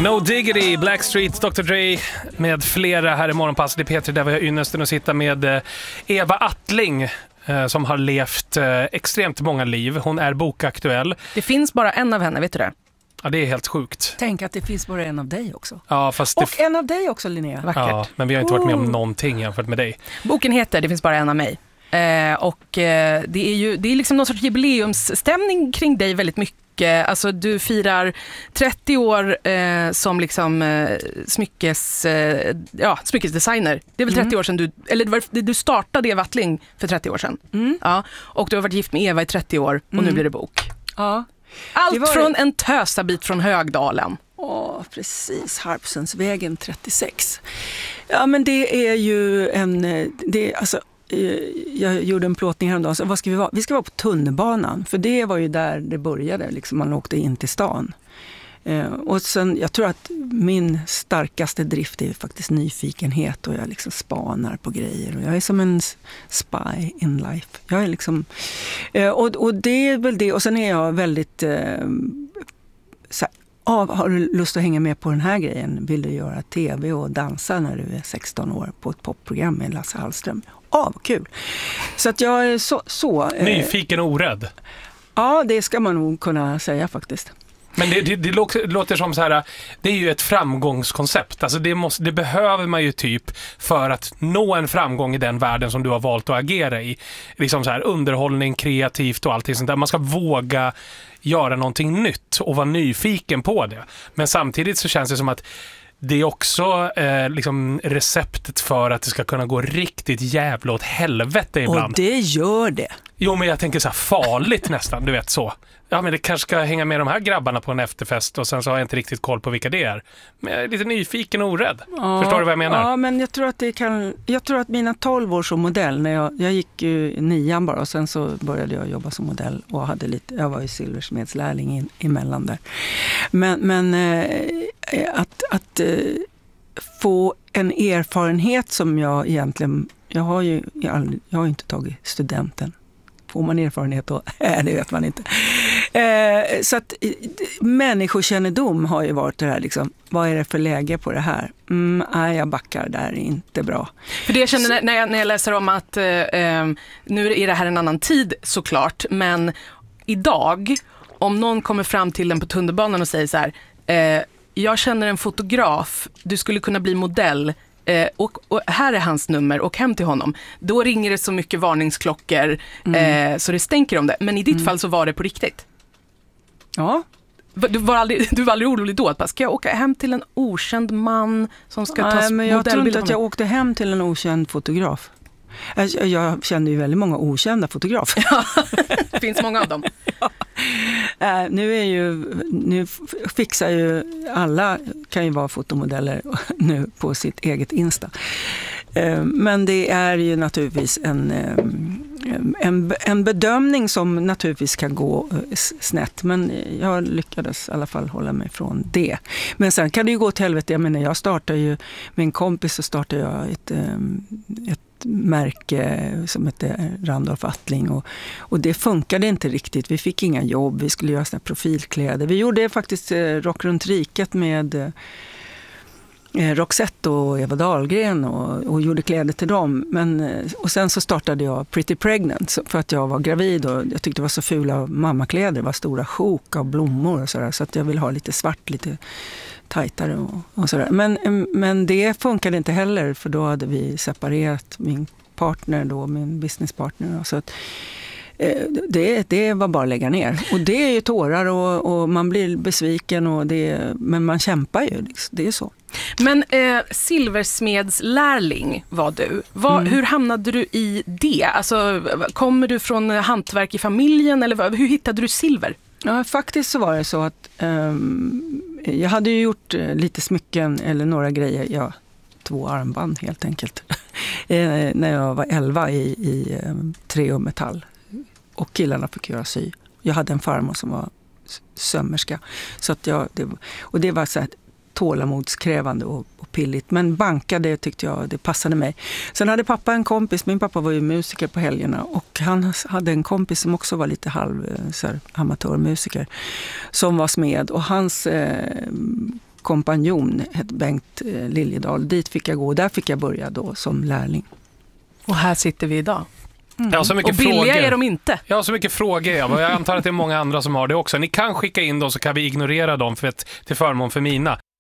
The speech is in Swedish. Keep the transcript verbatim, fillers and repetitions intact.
No Diggity, Blackstreet, doktor Dre med flera här i Morgonpasset i P tre, där vi har ynnesten att sitta med Eva Attling som har levt extremt många liv. Hon är bokaktuell. Det finns bara en av henne, vet du det? Ja, det är helt sjukt. Tänk att det finns bara en av dig också. Ja, fast och det... en av dig också, Linnea. Vackert. Ja, men vi har inte varit med om någonting jämfört med dig. Boken heter Det finns bara en av mig. Eh, och eh, det är ju det är liksom någon sorts jubileumsstämning kring dig väldigt mycket. Alltså du firar trettio år eh, som liksom eh, smyckes, eh, ja, smyckesdesigner. Det är väl trettio mm. år sedan du, eller det var, du startade Eva Attling för trettio år sedan. Mm. Ja, och du har varit gift med Eva i trettio år och mm. nu blir det bok. Ja. Allt var... från en tösabit från Högdalen. Åh, precis. Harpsundsvägen trettiosex. Ja, men det är ju en... Det, alltså, jag gjorde en plåtning häromdagen. Så vad ska vi vara? Vi ska vara på tunnelbanan. För det var ju där det började. Liksom man åkte in till stan. Eh, och sen, jag tror att min starkaste drift är faktiskt nyfikenhet. Och jag liksom spanar på grejer. Och jag är som en spy in life. Jag är liksom... Eh, och, och det är väl det. Och sen är jag väldigt... Eh, så här, ah, har du lust att hänga med på den här grejen? Vill du göra tv och dansa när du är sexton år på ett popprogram med Lasse Hallström? Ja, ah, vad kul. Så att jag är så... så eh, Nyfiken och orädd. Ja, det ska man nog kunna säga faktiskt. Men det, det, det låter som så här, det är ju ett framgångskoncept. Alltså det, måste, det behöver man ju typ för att nå en framgång i den världen som du har valt att agera i. Liksom så här, underhållning, kreativt och allting sånt där. Man ska våga göra någonting nytt och vara nyfiken på det. Men samtidigt så känns det som att det är också eh, liksom receptet för att det ska kunna gå riktigt jävla åt helvete ibland. Och det gör det. Jo, men jag tänker så här farligt nästan, du vet så. Ja, men det kanske ska hänga med de här grabbarna på en efterfest och sen så har jag inte riktigt koll på vilka det är. Men jag är lite nyfiken och orädd. Ja, förstår du vad jag menar? Ja, men jag tror att det kan... Jag tror att mina tolv år som modell, när jag, jag gick ju nian bara och sen så började jag jobba som modell och hade lite... Jag var ju silversmedslärling in, emellan där. Men, men eh, att, att eh, få en erfarenhet som jag egentligen... Jag har ju jag aldrig, jag har inte tagit studenten. Får man erfarenhet då? Nej, det vet man inte. Eh, så att människokännedom har ju varit det här liksom, vad är det för läge på det här? Mm, nej, jag backar, där är inte bra. För det jag känner när, när, jag, när jag läser om att eh, nu är det här en annan tid såklart, men idag, om någon kommer fram till en på tunnelbanan och säger så här, eh, jag känner en fotograf, du skulle kunna bli modell, Eh, och, och här är hans nummer och hem till honom. Då ringer det så mycket varningsklockor mm. eh, så det stänker om det. Men i ditt mm. fall så var det på riktigt. Ja. Du var aldrig, du var aldrig orolig då att ska jag åka hem till en okänd man som ska ta Nej, men jag tror inte att jag mig? åkte hem till en okänd fotograf. Jag, jag kände ju väldigt många okända fotografer. Ja, det finns många av dem. Ja. Äh, nu är ju nu fixar ju alla, kan ju vara fotomodeller nu på sitt eget Insta. Äh, men det är ju naturligtvis en, en, en bedömning som naturligtvis kan gå snett. Men jag lyckades i alla fall hålla mig från det. Men sen kan det ju gå till helvete. Jag menar, jag startade ju med en kompis så startade jag ett, ett märke som heter Randolph Attling och, och det funkade inte riktigt. Vi fick inga jobb, vi skulle göra såna profilkläder. Vi gjorde faktiskt eh, Rock runt riket med eh, Roxette och Eva Dahlgren och, och gjorde kläder till dem. Men, eh, och sen så startade jag Pretty Pregnant för att jag var gravid och jag tyckte det var så fula mammakläder. Det var stora sjok av blommor och sådär, så att jag ville ha lite svart, lite tajtare och, och sådär. Men, men det funkade inte heller, för då hade vi separerat, min partner då, min businesspartner. Så att, eh, det, det var bara att lägga ner. Och det är ju tårar och, och man blir besviken, och det, men man kämpar ju, det är så. Men eh, silversmedslärling var du. Var, mm. Hur hamnade du i det? Alltså, kommer du från hantverk i familjen, eller hur hittade du silver? Ja, faktiskt så var det så att um, jag hade ju gjort uh, lite smycken eller några grejer, ja, två armband helt enkelt, eh, när jag var elva i, i um, trä och metall. Och killarna fick göra sy. Jag hade en farmor som var sömmerska. Så att jag, det, och det var så här tålamodskrävande och, och pilligt. Men bankade tyckte jag, det passade mig. Sen hade pappa en kompis, min pappa var ju musiker på helgerna, och han hade en kompis som också var lite halv så här, amatörmusiker, som var smed, och hans eh, kompanjon, hette Bengt eh, Liljedahl. Dit fick jag gå. Där fick jag börja då som lärling. Och här sitter vi idag. Mm. Ja, så mycket och billiga frågor. är de inte. Ja, så mycket frågor. Jag, jag antar att det är många andra som har det också. Ni kan skicka in dem så kan vi ignorera dem för att, till förmån för mina.